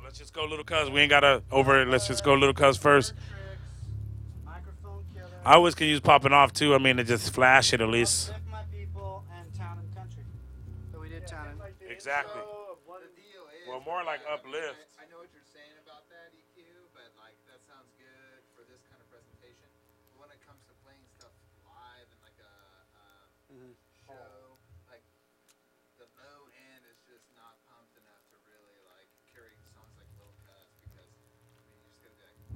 let's just go little cuz. We ain't gotta over it. Let's just go little cuz first. Microphone killer. I always can use popping off too. I mean, to just flash it at least. Lift my people and town and country. So we did town and Exactly. The deal is, Well, more like uplift. I know what you're saying about that EQ, but like that sounds good for this kind of presentation. But when it comes to playing stuff live and like a show, like the low end is just not pumped enough to really like carry songs like Lil Cuz because I mean you just gotta be like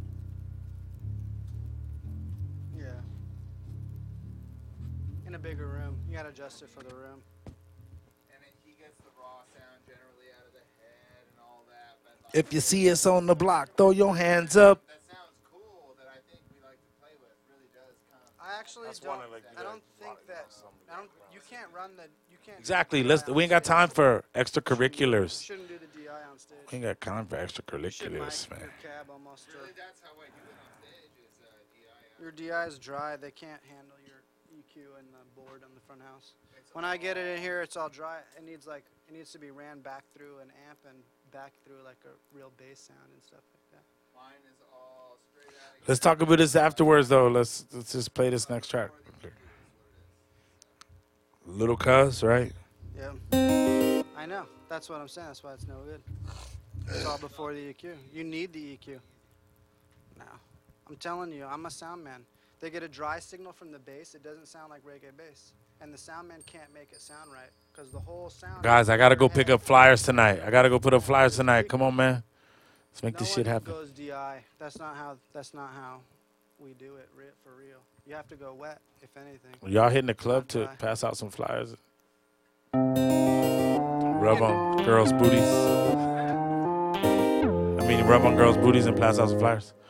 yeah. In a bigger room, you gotta adjust it for the room. he gets the raw sound generally out of the head and all that. But like, If you see us on the block, throw your hands up. that sounds cool that I think we like to play with really does come. I actually That's don't. one of, like, I don't think that. I don't. You can't run the. You can't. Exactly. do Let's. DI We on ain't got stage. time for You extracurriculars. shouldn't do the DI on stage. We ain't got time for You should extracurriculars, mic man. your cab almost. Really, that's how I do it on stage is DI. Your DI is dry. They can't handle your EQ and the board on the front house. When I get it in here, it's all dry. It needs to be ran back through an amp and back through like a real bass sound and stuff like that. Mine is all straight out of Let's talk about this afterwards, though. Let's just play this next track. Little cuz, right? Yeah. I know. That's what I'm saying. That's why it's no good. It's all before the EQ. You need the EQ. No. I'm telling you, I'm a sound man. They get a dry signal from the bass. It doesn't sound like reggae bass. And the sound man can't make it sound right because the whole sound. Guys, I gotta go pick up flyers tonight. I gotta go put up flyers tonight. Come on, man. Let's make this shit happen. Goes DI. That's not how we do it for real. You have to go wet, if anything. Y'all hitting the club to Dry. pass out some flyers. Rub on girls' booties. I mean, rub on girls' booties and pass out some flyers.